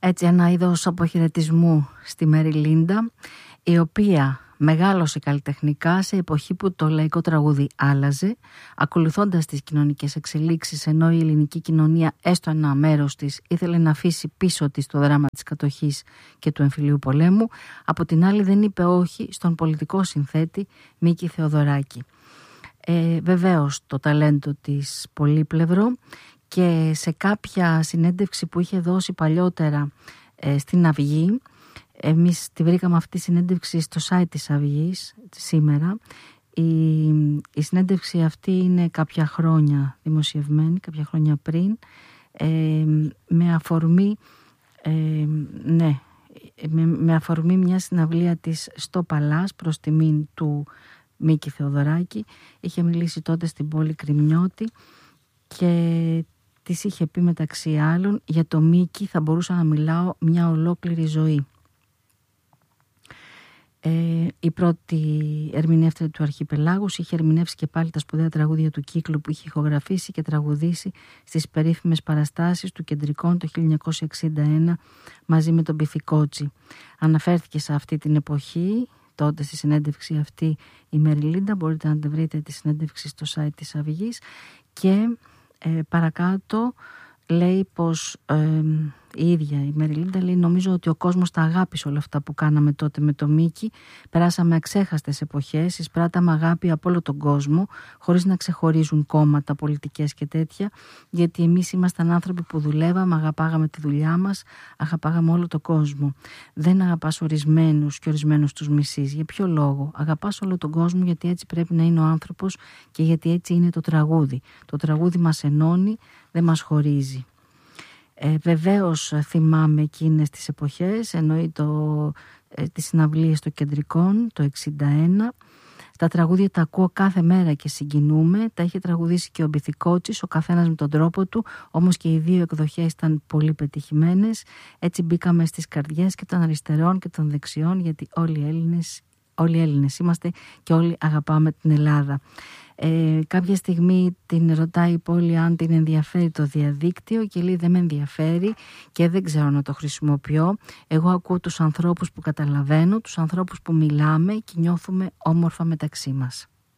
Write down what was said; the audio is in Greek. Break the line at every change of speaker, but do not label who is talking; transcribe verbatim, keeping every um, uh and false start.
Έτσι ένα είδος αποχαιρετισμού στη Μέρι Λίντα, η οποία μεγάλωσε καλλιτεχνικά σε εποχή που το λαϊκό τραγούδι άλλαζε, ακολουθώντας τις κοινωνικές εξελίξεις, ενώ η ελληνική κοινωνία έστω ένα μέρος της ήθελε να αφήσει πίσω της το δράμα της κατοχής και του εμφυλίου πολέμου. Από την άλλη δεν είπε όχι στον πολιτικό συνθέτη Μίκη Θεοδωράκη. Ε, βεβαίως το ταλέντο της πολύπλευρο, και σε κάποια συνέντευξη που είχε δώσει παλιότερα ε, στην Αυγή, εμείς τη βρήκαμε αυτή τη συνέντευξη στο site της Αυγής σήμερα. Η, η συνέντευξη αυτή είναι κάποια χρόνια δημοσιευμένη, κάποια χρόνια πριν, ε, με αφορμή ε, ναι, με, με αφορμή μια συναυλία της στο Παλάς προς τιμήν του Μίκη Θεοδωράκη. Είχε μιλήσει τότε στην πόλη Κρημνιώτη και της είχε πει μεταξύ άλλων: για το Μίκη θα μπορούσα να μιλάω μια ολόκληρη ζωή. Ε, η πρώτη ερμηνεύτρια του Αρχιπελάγους είχε ερμηνεύσει και πάλι τα σπουδαία τραγούδια του κύκλου που είχε ηχογραφήσει και τραγουδήσει στις περίφημες παραστάσεις του Κεντρικών το χίλια εννιακόσια εξήντα ένα μαζί με τον Πυθικότσι. Αναφέρθηκε σε αυτή την εποχή τότε στη συνέντευξη αυτή η Μέρι Λίντα. Μπορείτε να τη βρείτε τη συνέντευξη στο site της Αυγής. Και ε, παρακάτω λέει πως ε, η ίδια η Μέρι Λίντα λέει: νομίζω ότι ο κόσμος τα αγάπησε όλα αυτά που κάναμε τότε με το Μίκη. Περάσαμε αξέχαστες εποχές, εισπράταμε αγάπη από όλο τον κόσμο, χωρίς να ξεχωρίζουν κόμματα, πολιτικές και τέτοια, γιατί εμείς ήμασταν άνθρωποι που δουλεύαμε, αγαπάγαμε τη δουλειά μας, αγαπάγαμε όλο τον κόσμο. Δεν αγαπάς ορισμένους και ορισμένους τους μισείς. Για ποιο λόγο? Αγαπάς όλο τον κόσμο, γιατί έτσι πρέπει να είναι ο άνθρωπος και γιατί έτσι είναι το τραγούδι. Το τραγούδι μας ενώνει, δεν μας χωρίζει. Ε, βεβαίως θυμάμαι εκείνες τις εποχές, εννοεί το, ε, τις συναυλίες των Κεντρικών το εξήντα ένα. Τα τραγούδια τα ακούω κάθε μέρα και συγκινούμε. Τα είχε τραγουδήσει και ο Μπιθικότσης, ο καθένας με τον τρόπο του, όμως και οι δύο εκδοχές ήταν πολύ πετυχημένες. Έτσι μπήκαμε στις καρδιές και των αριστερών και των δεξιών, γιατί όλοι οι Έλληνες, όλοι οι Έλληνες είμαστε και όλοι αγαπάμε την Ελλάδα. Ε, κάποια στιγμή την ρωτάει η πόλη αν την ενδιαφέρει το διαδίκτυο και λέει: δεν με ενδιαφέρει και δεν ξέρω να το χρησιμοποιώ. Εγώ ακούω τους ανθρώπους που καταλαβαίνω, τους ανθρώπους που μιλάμε και νιώθουμε όμορφα μεταξύ μας.